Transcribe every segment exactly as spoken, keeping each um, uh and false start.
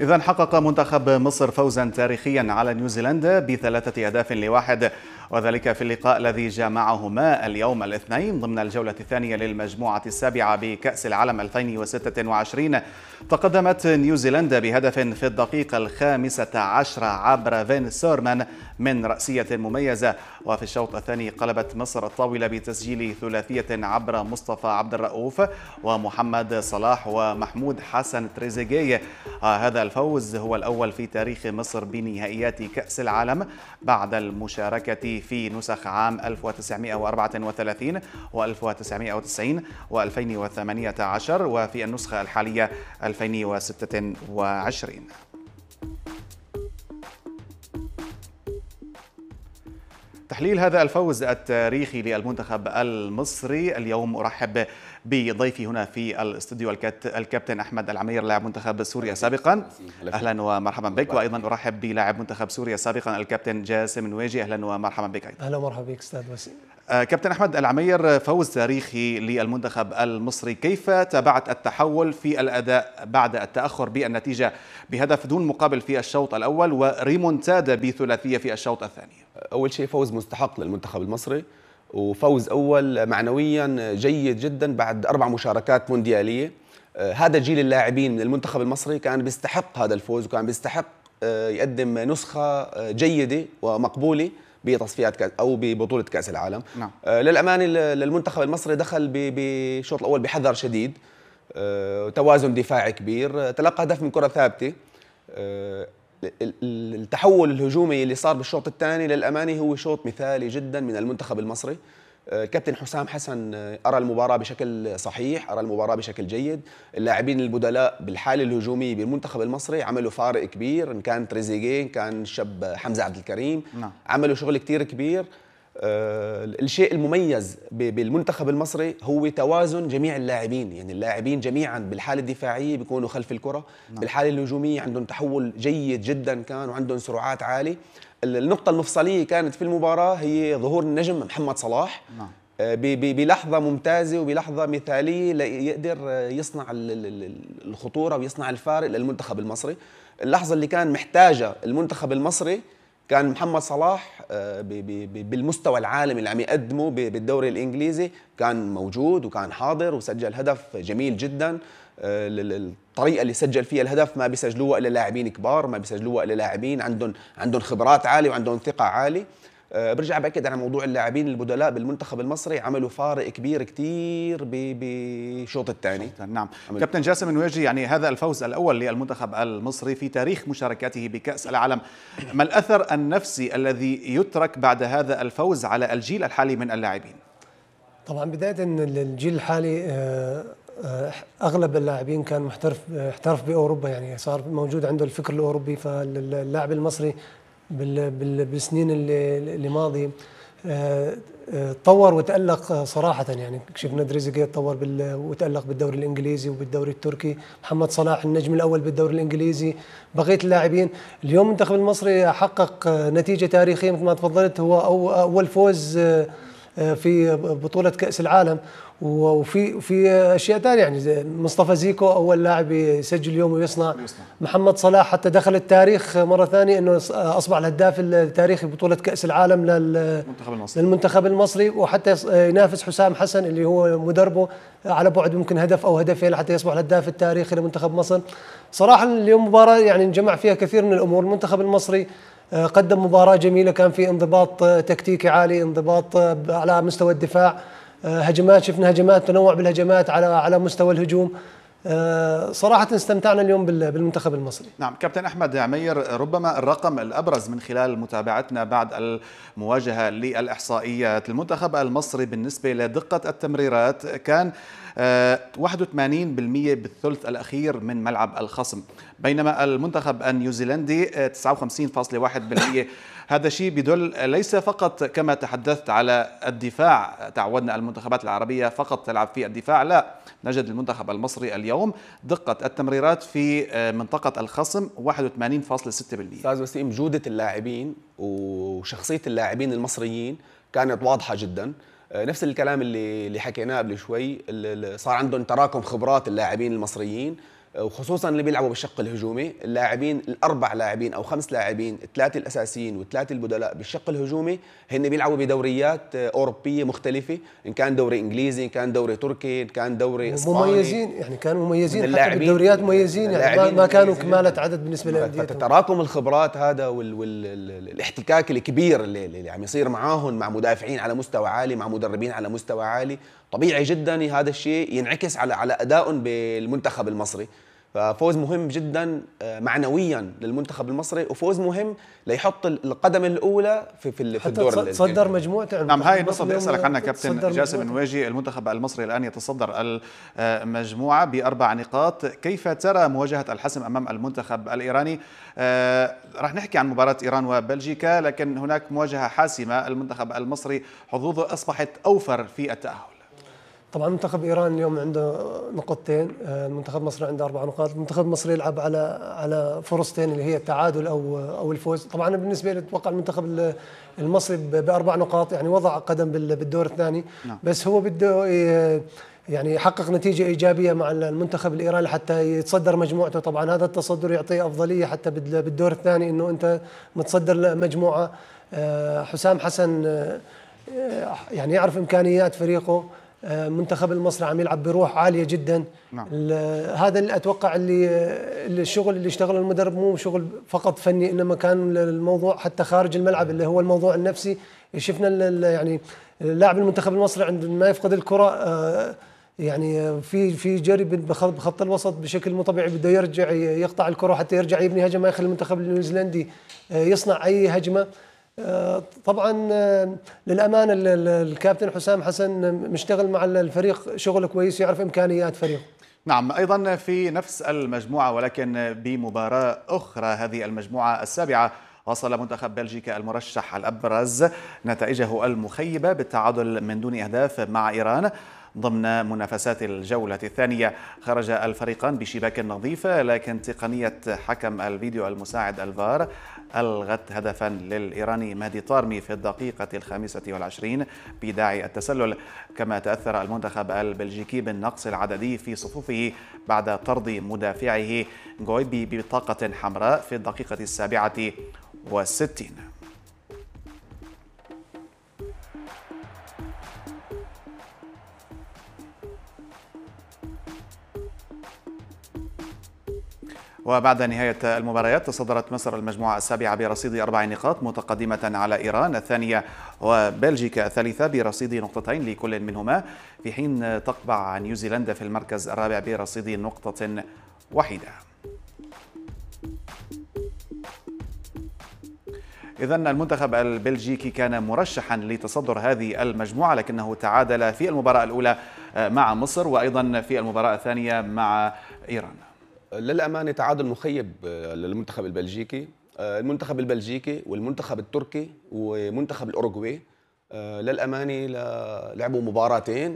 إذا حقق منتخب مصر فوزا تاريخيا على نيوزيلندا بثلاثة أهداف لواحد، وذلك في اللقاء الذي جمعهما اليوم الاثنين ضمن الجولة الثانية للمجموعة السابعة بكأس العالم ألفين وستة وعشرين. تقدمت نيوزيلندا بهدف في الدقيقة الخامسة عشرة عبر فين سورمان من رأسية مميزة، وفي الشوط الثاني قلبت مصر الطاولة بتسجيل ثلاثية عبر مصطفى عبد الرؤوف ومحمد صلاح ومحمود حسن تريزيجيه. هذا الفوز هو الأول في تاريخ مصر بنهائيات كأس العالم بعد المشاركة في نسخ عام ألف وتسعمائة وأربعة وثلاثين وألف وتسعمائة وتسعين وألفين وثمانية عشر وفي النسخة الحالية ألفين وستة وعشرين. تحليل هذا الفوز التاريخي للمنتخب المصري اليوم أرحب بضيفي هنا في الاستوديو الكابتن أحمد العمير لاعب منتخب سوريا سابقا، أهلا ومرحبا بك. وأيضا أرحب بلاعب منتخب سوريا سابقا الكابتن جاسم نويجي، أهلا ومرحبا بك أيضا. أهلا ومرحبا بك أستاذ وسيم. كابتن أحمد العمير، فوز تاريخي للمنتخب المصري، كيف تابعت التحول في الأداء بعد التأخر بالنتيجة بهدف دون مقابل في الشوط الأول وريمونتادا بثلاثية في الشوط الثاني؟ أول شيء فوز مستحق للمنتخب المصري، وفوز أول معنويا جيد جدا بعد أربع مشاركات مونديالية. هذا جيل اللاعبين من المنتخب المصري كان بيستحق هذا الفوز، وكان بيستحق يقدم نسخة جيدة ومقبولة بتصفيات كأس أو ببطولة كأس العالم. نعم. للأمانة للمنتخب المصري دخل بالشوط الأول بحذر شديد، توازن دفاعي كبير، تلقى هدف من كرة ثابتة. التحول الهجومي اللي صار بالشوط الثاني للأمانة هو شوط مثالي جدا من المنتخب المصري. كابتن حسام حسن أرى المباراة بشكل صحيح، أرى المباراة بشكل جيد. اللاعبين البدلاء بالحالة الهجومية بالمنتخب المصري عملوا فارق كبير، إن كان تريزيجيه، إن كان الشاب حمزة عبد الكريم. نعم. عملوا شغل كتير كبير. آه الشيء المميز بالمنتخب المصري هو توازن جميع اللاعبين، يعني اللاعبين جميعا بالحالة الدفاعية بيكونوا خلف الكرة. نعم. بالحالة الهجومية عندهم تحول جيد جدا كان، وعندهم سرعات عالية. النقطة المفصلية كانت في المباراة هي ظهور النجم محمد صلاح. نعم. بلحظة ممتازة وبلحظة مثالية يقدر يصنع الخطورة ويصنع الفارق للمنتخب المصري. اللحظة اللي كان محتاجة المنتخب المصري كان محمد صلاح بالمستوى العالمي اللي عم يقدمه بالدوري الإنجليزي كان موجود وكان حاضر وسجل هدف جميل جدا. الطريقة اللي سجل فيها الهدف ما بيسجلوها إلا لاعبين كبار، ما بيسجلوها إلا لاعبين عندهم عندهم خبرات عالية وعندهم ثقة عالية. برجع بأكد على موضوع اللاعبين البدلاء بالمنتخب المصري، عملوا فارق كبير كتير بالشوط الثاني. نعم. كابتن جاسم نويجي، يعني هذا الفوز الأول للمنتخب المصري في تاريخ مشاركاته بكأس العالم، ما الأثر النفسي الذي يترك بعد هذا الفوز على الجيل الحالي من اللاعبين؟ طبعا بداية الجيل الحالي اغلب اللاعبين كان محترف احترف باوروبا، يعني صار موجود عنده الفكر الاوروبي. فاللاعب المصري بالسنين اللي, اللي ماضي تطور وتألق صراحة. يعني شفنا تريزيجيه تطور وتألق بالدوري الإنجليزي وبالدوري التركي، محمد صلاح النجم الأول بالدوري الإنجليزي، بقية اللاعبين. اليوم المنتخب المصري حقق نتيجة تاريخية مثل ما تفضلت، هو أول فوز في بطولة كأس العالم. وفي في اشياء ثانيه، يعني مصطفى زيكو اول لاعب يسجل اليوم ويصنع. محمد صلاح حتى دخل التاريخ مره ثانيه انه اصبح الهداف التاريخي بطوله كاس العالم للمنتخب المصري, للمنتخب المصري وحتى ينافس حسام حسن اللي هو مدربه على بعد ممكن هدف او هدفين حتى يصبح الهداف التاريخي لمنتخب مصر. صراحه اليوم مباراه يعني انجمع فيها كثير من الامور. المنتخب المصري قدم مباراه جميله، كان في انضباط تكتيكي عالي، انضباط على مستوى الدفاع، هجمات، شفنا هجمات، تنوع بالهجمات على على مستوى الهجوم. صراحة استمتعنا اليوم بالمنتخب المصري. نعم. كابتن أحمد عمير، ربما الرقم الأبرز من خلال متابعتنا بعد المواجهة للإحصائيات، المنتخب المصري بالنسبة لدقة التمريرات كان واحد وثمانين بالمئة بالثلث الأخير من ملعب الخصم، بينما المنتخب النيوزيلندي تسعة وخمسين فاصلة واحد بالمئة. هذا شيء بيدل ليس فقط كما تحدثت على الدفاع، تعودنا المنتخبات العربية فقط تلعب في الدفاع، لا، نجد المنتخب المصري اليوم دقة التمريرات في منطقة الخصم واحد وثمانين فاصلة ستة بالمئة. أستاذ وسيم، جودة اللاعبين وشخصية اللاعبين المصريين كانت واضحة جدا. نفس الكلام اللي اللي حكيناه قبل شوي، صار عندهم تراكم خبرات اللاعبين المصريين. وخصوصا اللي بيلعبوا بالشق الهجومي. اللاعبين الاربع لاعبين او خمس لاعبين، الثلاثه الاساسيين والثلاثه البدلاء بالشق الهجومي هن بيلعبوا بدوريات اوروبيه مختلفه، ان كان دوري انجليزي، ان كان دوري تركي، ان كان دوري اسباني. مميزين يعني، كانوا مميزين حتى بالدوريات مميزين يعني، ما كانوا كمالة عدد بالنسبه للانديه. تراكم الخبرات هذا والاحتكاك الكبير اللي, اللي عم يصير معاهم، مع مدافعين على مستوى عالي، مع مدربين على مستوى عالي، طبيعي جدا هذا الشيء ينعكس على على ادائهم بالمنتخب المصري. ففوز مهم جدا معنويا للمنتخب المصري، وفوز مهم ليحط القدم الاولى في في, في الدور اللي تصدر مجموعته. نعم، هاي النقطه بدي اسالك عنها كابتن جاسم نواجي. المنتخب المصري الان يتصدر المجموعه باربع نقاط، كيف ترى مواجهه الحسم امام المنتخب الايراني؟ آه راح نحكي عن مباراه ايران وبلجيكا، لكن هناك مواجهه حاسمه، المنتخب المصري حظوظه اصبحت اوفر في التاهل. طبعا منتخب ايران اليوم عنده نقطتين، المنتخب المصري عنده اربع نقاط. المنتخب المصري يلعب على على فرصتين اللي هي التعادل او او الفوز. طبعا بالنسبه لي اتوقع المنتخب المصري باربع نقاط يعني وضع قدم بالدور الثاني، نعم. بس هو بده يعني يحقق نتيجه ايجابيه مع المنتخب الايراني حتى يتصدر مجموعته. طبعا هذا التصدر يعطيه افضليه حتى بالدور الثاني، انه انت متصدر مجموعه. حسام حسن يعني يعرف امكانيات فريقه، منتخب المصري عم يلعب بروح عاليه جدا. نعم. هذا اللي اتوقع اللي الشغل اللي اشتغله المدرب مو شغل فقط فني، انما كان الموضوع حتى خارج الملعب اللي هو الموضوع النفسي. شفنا يعني لاعب المنتخب المصري عندما يفقد الكره يعني في في جري بخط الوسط بشكل مو طبيعي، بده يرجع يقطع الكره حتى يرجع يبني هجمه، يخلي المنتخب النيوزيلندي يصنع اي هجمه. طبعا للامانه الكابتن حسام حسن مشتغل مع الفريق شغل كويس، يعرف امكانيات فريقه. نعم، ايضا في نفس المجموعه ولكن بمباراه اخرى، هذه المجموعه السابعه، وصل منتخب بلجيكا المرشح الابرز نتائجه المخيبه بالتعادل من دون اهداف مع ايران ضمن منافسات الجولة الثانية. خرج الفريقان بشباك نظيفة، لكن تقنية حكم الفيديو المساعد الفار ألغت هدفا للإيراني مهدي طارمي في الدقيقة الخامسة والعشرين بداعي التسلل. كما تأثر المنتخب البلجيكي بالنقص العددي في صفوفه بعد طرد مدافعه غويبي ببطاقة حمراء في الدقيقة السابعة والستين. وبعد نهاية المباريات تصدرت مصر المجموعة السابعة برصيد أربع نقاط متقدمة على إيران الثانية وبلجيكا الثالثة برصيد نقطتين لكل منهما، في حين تقبع نيوزيلندا في المركز الرابع برصيد نقطة واحدة. إذن المنتخب البلجيكي كان مرشحا لتصدر هذه المجموعة، لكنه تعادل في المباراة الأولى مع مصر وأيضا في المباراة الثانية مع إيران. للأمانة تعادل مخيب للمنتخب البلجيكي. المنتخب البلجيكي والمنتخب التركي ومنتخب الأوروغواي للأمانة لعبوا مباراتين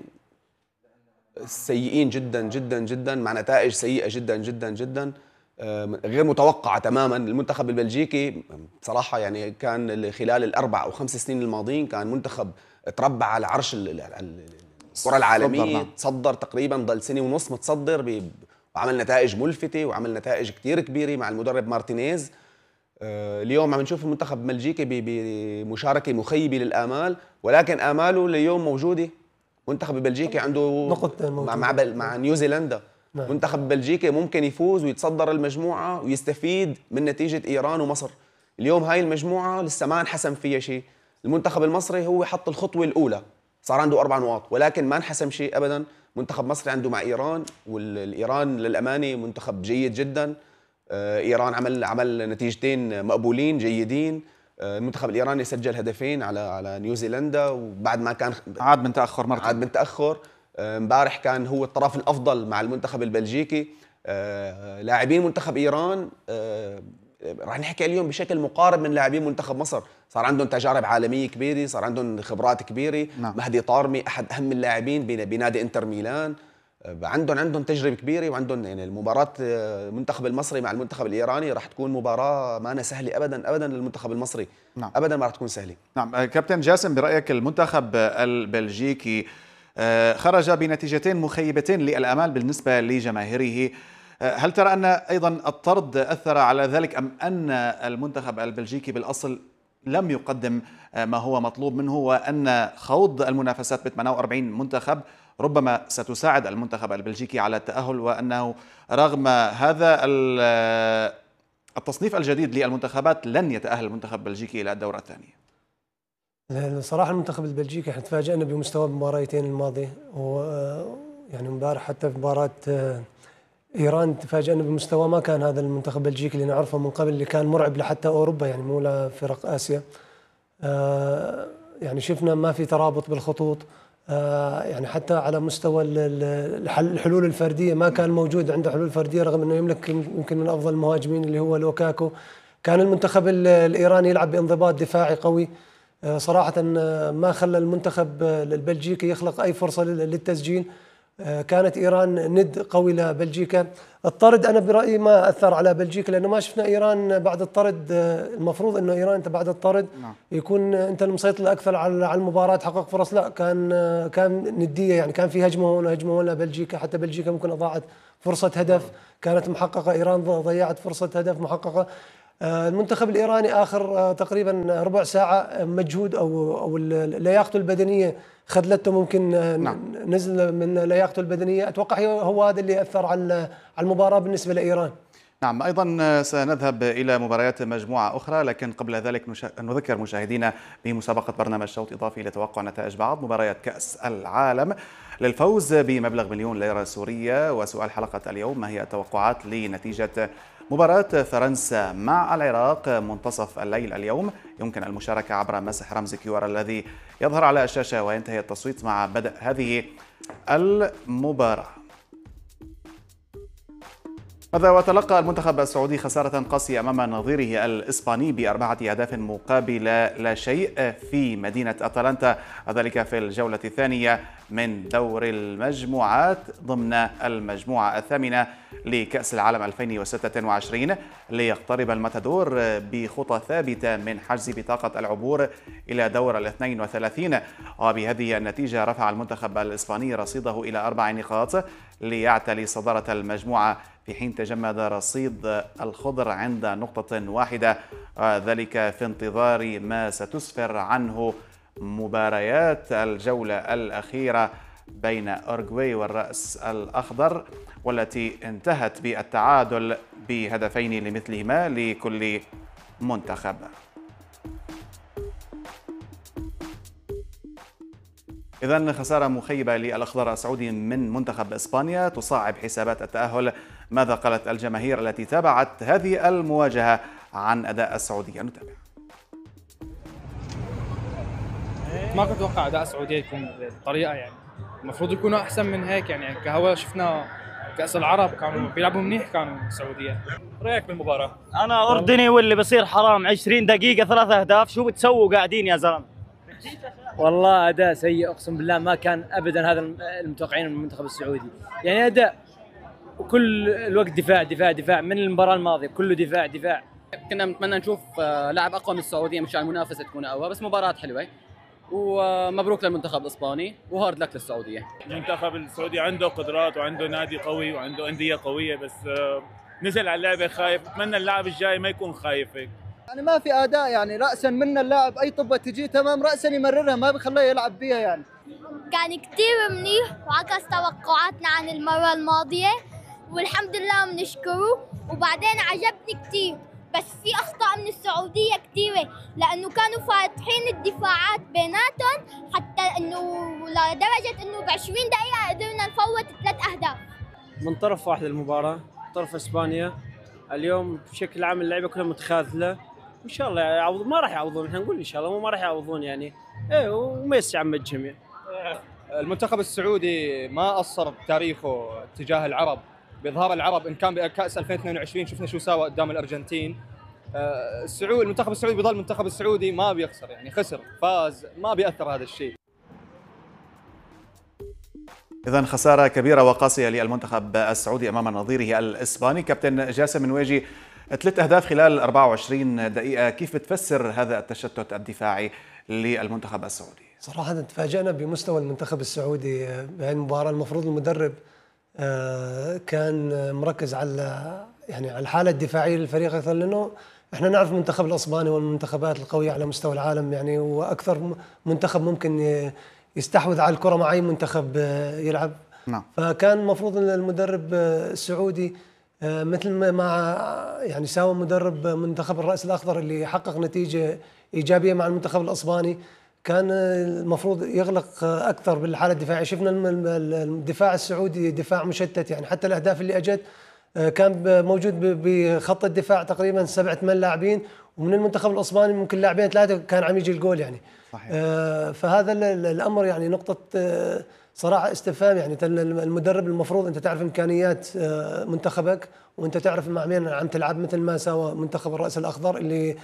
سيئين جدا جدا جدا، مع نتائج سيئة جدا جدا جدا غير متوقعة تماما. المنتخب البلجيكي صراحة يعني كان خلال الأربع أو خمس سنين الماضيين كان منتخب تربع على عرش الكرة العالمية، تصدر تقريبا ضل سنة ونص متصدر، وعمل نتائج ملفتة وعمل نتائج كتير كبيرة مع المدرب مارتينيز. اليوم عم نشوف المنتخب البلجيكي بمشاركة مخيبة للآمال، ولكن آماله اليوم موجودة. منتخب البلجيكي عنده مع مع, مع نيوزيلندا. نعم. منتخب البلجيكي ممكن يفوز ويتصدر المجموعة ويستفيد من نتيجة إيران ومصر. اليوم هاي المجموعة لسه ما انحسم فيها شيء. المنتخب المصري هو حط الخطوة الأولى، صار عنده أربع نقاط، ولكن ما انحسم شيء أبدا. منتخب مصر عنده مع إيران، والإيران للأمانة منتخب جيد جدا. إيران عمل عمل نتيجتين مقبولين جيدين. المنتخب الإيراني سجل هدفين على على نيوزيلندا، وبعد ما كان عاد من تأخر مرة عاد من تأخر. امبارح كان هو الطرف الأفضل مع المنتخب البلجيكي. لاعبين منتخب إيران راح نحكي اليوم بشكل مقارب من لاعبين منتخب مصر، صار عندهم تجارب عالمية كبيرة، صار عندهم خبرات كبيرة. نعم. مهدي طارمي أحد أهم اللاعبين بنادي انتر ميلان، عندهم عندهم تجربة كبيرة، وعندهم يعني المباراة المنتخب المصري مع المنتخب الإيراني راح تكون مباراة ما سهلة أبدا أبدا للمنتخب المصري. نعم. أبدا ما راح تكون سهلة. نعم كابتن جاسم، برأيك المنتخب البلجيكي خرج بنتيجتين مخيبتين للآمال بالنسبة لجماهيره، هل ترى أن أيضا الطرد أثر على ذلك أم أن المنتخب البلجيكي بالأصل لم يقدم ما هو مطلوب منه، وأن خوض المنافسات ب ثمانية وأربعين منتخب ربما ستساعد المنتخب البلجيكي على التأهل، وأنه رغم هذا التصنيف الجديد للمنتخبات لن يتأهل المنتخب البلجيكي إلى الدورة الثانية؟ صراحة المنتخب البلجيكي احنا تفاجأنا بمستوى المباراتين الماضية، ويعني امبارح حتى في مباراة ايران تفاجأنا بمستوى ما كان هذا المنتخب البلجيكي اللي نعرفه من قبل، اللي كان مرعب لحتى اوروبا يعني مو لفرق اسيا. آه يعني شفنا ما في ترابط بالخطوط، آه يعني حتى على مستوى الحلول الفرديه ما كان موجود عنده حلول فرديه، رغم انه يملك يمكن من افضل المهاجمين اللي هو لوكاكو. كان المنتخب الايراني يلعب بانضباط دفاعي قوي، آه صراحه ما خلى المنتخب البلجيكي يخلق اي فرصه للتسجيل. كانت إيران ند قوي لبلجيكا. الطرد أنا برأيي ما أثر على بلجيكا، لأنه ما شفنا إيران بعد الطرد. المفروض أنه إيران أنت بعد الطرد يكون أنت المسيطر الأكثر على المباراة، تحقق فرص. لا، كان كان ندية، يعني كان في هجمة هون وهجمة هون لبلجيكا، حتى بلجيكا ممكن أضاعت فرصة هدف كانت محققة، إيران ضيعت فرصة هدف محققة. المنتخب الإيراني آخر تقريبا ربع ساعة مجهود أو أو لياقته البدنية خذلته، ممكن نعم. نزل من لياقته البدنية. أتوقع هو هذا اللي أثر على المباراة بالنسبة لإيران. نعم، أيضا سنذهب إلى مباريات مجموعة أخرى، لكن قبل ذلك نذكر مشاهدينا بمسابقة برنامج شوط إضافي لتوقع نتائج بعض مباريات كأس العالم للفوز بمبلغ مليون ليرة سورية. وسؤال حلقة اليوم: ما هي التوقعات لنتيجة مباراة فرنسا مع العراق منتصف الليل اليوم؟ يمكن المشاركة عبر مسح رمز كيو آر الذي يظهر على الشاشة، وينتهي التصويت مع بدء هذه المباراة. هذا وتلقى المنتخب السعودي خسارة قاسية أمام نظيره الإسباني بأربعة أهداف مقابل لا شيء في مدينة أتلانتا، وذلك في الجولة الثانية من دور المجموعات ضمن المجموعة الثامنة لكأس العالم ألفين وستة وعشرين، ليقترب الماتادور بخطى ثابتة من حجز بطاقة العبور إلى دور الاثنين وثلاثين. وبهذه النتيجة رفع المنتخب الإسباني رصيده إلى أربع نقاط ليعتلي صدارة المجموعة، في حين تجمد رصيد الخضر عند نقطة واحدة، ذلك في انتظار ما ستسفر عنه مباريات الجولة الأخيرة بين أورجواي والرأس الأخضر، والتي انتهت بالتعادل بهدفين لمثلهما لكل منتخب. إذن خسارة مخيبة للأخضر السعودي من منتخب إسبانيا تصعب حسابات التأهل. ماذا قالت الجماهير التي تابعت هذه المواجهة عن أداء السعودية؟ نتابع. ما كنت أتوقع أداء السعودية يكون بالطريقة، يعني المفروض يكونوا أحسن من هيك. يعني كهوا شفنا كأس العرب كانوا بيلعبوا منيح كانوا السعودية. رأيك بالمباراة؟ أنا أردني واللي بصير حرام عشرين دقيقة ثلاث أهداف، شو بتسووا قاعدين يا زلمة؟ والله أداء سيء أقسم بالله، ما كان أبدا هذا المتوقعين من المنتخب السعودي. يعني أداء وكل الوقت دفاع دفاع دفاع من المباراة الماضية، كله دفاع دفاع. كنا نتمنى نشوف لاعب أقوى من السعودية مشان المنافسة تكون أقوى، بس مباراة حلوة ومبروك للمنتخب الإسباني وهارد لك للسعودية. المنتخب السعودي عنده قدرات وعنده نادي قوي وعنده أندية قوية، بس نزل على اللعبة خايف. أتمنى اللاعب الجاي ما يكون خايف هيك. يعني ما في أداء، يعني رأسا منا اللاعب أي طبة تجي تمام رأسا يمررها، ما بخليه يلعب بيها. يعني كان كتير منيح وعكس توقعاتنا عن المرة الماضية، والحمد لله بنشكره. وبعدين عجبني كتير، بس في أخطاء من السعودية كتيرة، لأنه كانوا فاتحين الدفاعات بيناتهم، حتى إنه لدرجة إنه بعشرين دقيقة قدرنا نفوت ثلاث أهداف. من طرف واحد المباراة، طرف إسبانيا اليوم بشكل عام اللعبة كلها متخاذلة. إن شاء الله يعوضون، ما راح يعوضون، إحنا نقول إن شاء الله ما راح يعوضون يعني. إيه وميسي عم الجميع. المنتخب السعودي ما قصر بتاريخه تجاه العرب، بإظهار العرب. إن كان بكأس ألفين واثنين وعشرين شفنا شو ساوى قدام الأرجنتين. السعودي المنتخب السعودي بيظل المنتخب السعودي، ما بيخسر يعني، خسر فاز ما بيأثر هذا الشيء. إذن خسارة كبيرة وقاسية للمنتخب السعودي أمام نظيره الإسباني. كابتن جاسم نواجي، ثلاث أهداف خلال أربعة وعشرين دقيقة، كيف بتفسر هذا التشتت الدفاعي للمنتخب السعودي؟ صراحة تفاجأنا بمستوى المنتخب السعودي بهذه المباراة. المفروض المدرب كان مركز على يعني على الحالة الدفاعية للفريق أكثر، لأنه احنا نعرف المنتخب الإسباني والمنتخبات القوية على مستوى العالم، يعني هو أكثر منتخب ممكن يستحوذ على الكرة مع أي منتخب يلعب. نعم. فكان المفروض أن المدرب السعودي مثل ما يعني ساوى مدرب منتخب الرأس الأخضر اللي حقق نتيجة إيجابية مع المنتخب الإسباني، كان المفروض يغلق أكثر بالحالة الدفاعية. شفنا الدفاع السعودي دفاع مشتت، يعني حتى الأهداف اللي أجت كان موجود بخط الدفاع تقريبا سبعة ثمان لاعبين، ومن المنتخب الإسباني ممكن لاعبين ثلاثة كان عم يجي الجول يعني. صحيح. فهذا الأمر يعني نقطة صراحة استفهام. يعني المدرب المفروض أنت تعرف إمكانيات منتخبك، وأنت تعرف مع مين عم تلعب، مثل ما سوى منتخب الرأس الأخضر اللي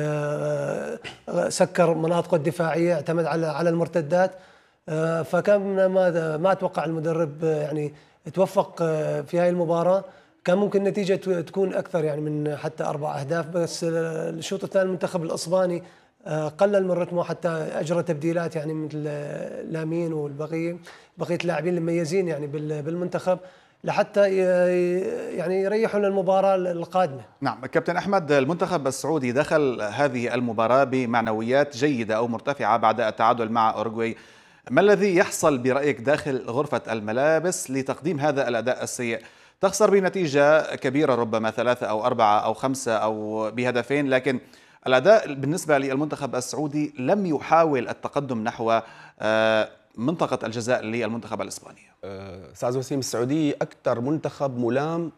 سكر مناطقه الدفاعية، اعتمد على على المرتدات. فكان ما ما أتوقع المدرب يعني توفق في هاي المباراة. كان ممكن النتيجة تكون أكثر يعني من حتى أربع أهداف، بس الشوط الثاني المنتخب الإسباني قلل من رتمه، حتى أجرى تبديلات يعني مثل لامين والبقية بقية اللاعبين المميزين يعني بالمنتخب لحتى يعني يريحوا للمباراة القادمة. نعم كابتن أحمد، المنتخب السعودي دخل هذه المباراة بمعنويات جيدة أو مرتفعة بعد التعادل مع أوروغواي. ما الذي يحصل برأيك داخل غرفة الملابس لتقديم هذا الأداء السيء؟ تخسر بنتيجة كبيرة ربما ثلاثة أو أربعة أو خمسة أو بهدفين، لكن الأداء بالنسبة للمنتخب السعودي لم يحاول التقدم نحو منطقة الجزاء للمنتخب الإسباني. أستاذ وسيم، السعودية أكثر منتخب ملام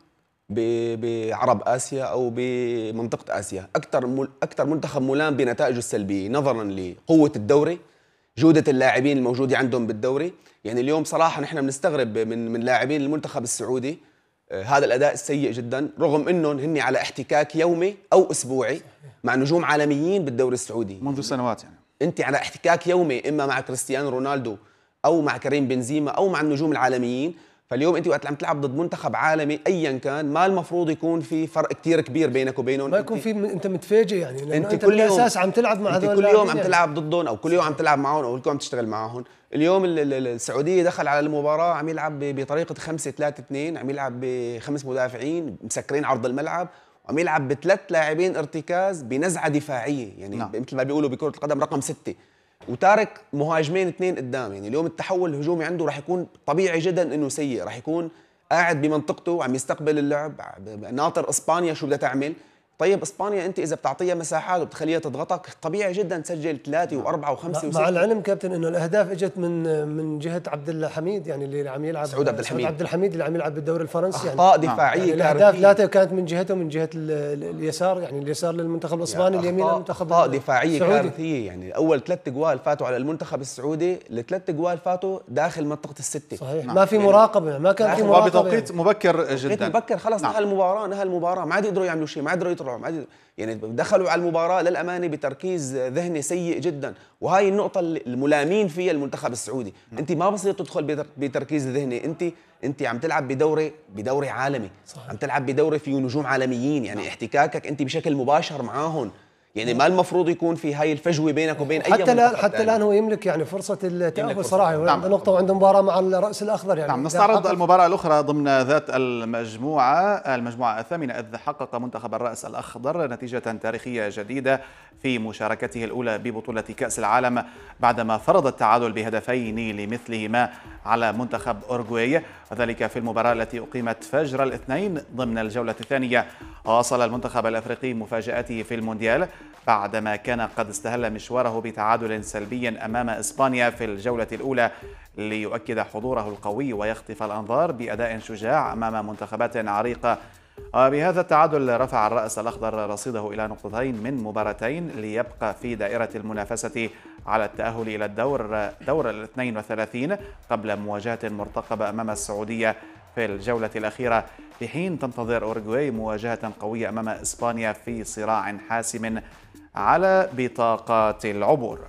بعرب آسيا أو بمنطقة آسيا، أكثر أكثر منتخب ملام بنتائجه السلبية نظرا لقوة الدوري، جودة اللاعبين الموجودة عندهم بالدوري. يعني اليوم صراحة نحن بنستغرب من من لاعبين المنتخب السعودي آه هذا الأداء السيء جدا، رغم أنهم هن على احتكاك يومي أو أسبوعي مع نجوم عالميين بالدوري السعودي منذ سنوات. يعني أنت على احتكاك يومي إما مع كريستيانو رونالدو أو مع كريم بنزيما أو مع النجوم العالميين. فاليوم انت وقت عم تلعب ضد منتخب عالمي ايا كان، ما المفروض يكون في فرق كثير كبير بينك وبينهم، ما يكون في انت متفاجئ يعني، لأنه انت, انت كل يوم بالاساس عم تلعب مع هذول، كل يوم عم يعني تلعب ضدهم او كل يوم عم تلعب معهم او كل يوم عم تشتغل معهم. اليوم السعوديه دخل على المباراه عم يلعب بطريقه خمسة ثلاثة اثنين، عم يلعب بخمس مدافعين مسكرين عرض الملعب، وعم يلعب بثلاث لاعبين ارتكاز بنزعه دفاعيه، يعني نعم. مثل ما بيقولوا بكره القدم رقم ستة، وتارك مهاجمين اثنين قدام. يعني اليوم التحول الهجومي عنده راح يكون طبيعي جدا انه سيء، راح يكون قاعد بمنطقته عم يستقبل اللعب، ناطر اسبانيا شو بدها تعمل. طيب اسبانيا انت اذا بتعطيها مساحات وبتخليها تضغطك طبيعي جدا تسجل ثلاثه واربعه وخمسه وسته. مع العلم كابتن انه الاهداف اجت من من جهه عبد الحميد، يعني اللي عم يلعب سعود عبد الحميد عبد الحميد اللي عم يلعب بالدوري الفرنسي، اخطاء يعني دفاعيه يعني الاهداف ثلاثه كانت من جهته من جهه اليسار، يعني اليسار للمنتخب الاسباني، اليمين للمنتخب اخطاء دفاعيه كارثيه. يعني اول ثلاث جوال فاتوا على المنتخب السعودي، الثلاث جوال فاتوا داخل منطقه السته. صحيح. نعم. ما في مراقبه، ما كان في مراقبه بتوقيت يعني. مبكر جدا، مبكر خلص. نعم. نهى المباراه نهى المباراه ما عاد يقدروا يعملوا شيء، ما قدروا يطلعوا، ما عاد يعني دخلوا على المباراة للأمانة بتركيز ذهني سيء جدا، وهي النقطة الملامين فيها المنتخب السعودي. م. أنت ما بصير تدخل بتركيز ذهني، أنت أنت عم تلعب بدوري بدوري عالمي. صحيح. عم تلعب بدوري فيه نجوم عالميين، يعني نعم. احتكاكك أنت بشكل مباشر معاهم، يعني ما المفروض يكون في هاي الفجوه بينك وبين اي حتى الان حتى الان هو يملك يعني فرصه التاهل صراحه. نعم. عنده نقطه وعنده مباراه مع الراس الاخضر يعني. نعم. نستعرض المباراه الاخرى ضمن ذات المجموعه، المجموعه الثامنه، اذ حقق منتخب الراس الاخضر نتيجه تاريخيه جديده في مشاركته الاولى ببطوله كاس العالم بعدما فرض التعادل بهدفين لمثلهما على منتخب أوروغواي، وذلك في المباراه التي اقيمت فجر الاثنين ضمن الجوله الثانيه. واصل المنتخب الافريقي مفاجاته في المونديال بعدما كان قد استهل مشواره بتعادل سلبي أمام إسبانيا في الجولة الأولى ليؤكد حضوره القوي ويخطف الأنظار بأداء شجاع أمام منتخبات عريقة. وبهذا التعادل رفع الرأس الأخضر رصيده إلى نقطتين من مباراتين ليبقى في دائرة المنافسة على التأهل إلى الدور دور الاثنين وثلاثين قبل مواجهة مرتقبة أمام السعودية في الجولة الأخيرة، في حين تنتظر أوروغواي مواجهة قوية أمام إسبانيا في صراع حاسم على بطاقات العبور.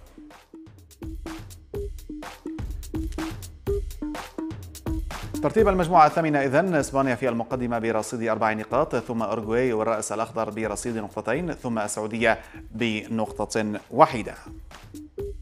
ترتيب المجموعة الثامنة إذن: إسبانيا في المقدمة برصيد أربع نقاط، ثم أوروغواي والرأس الأخضر برصيد نقطتين، ثم السعودية بنقطة واحدة.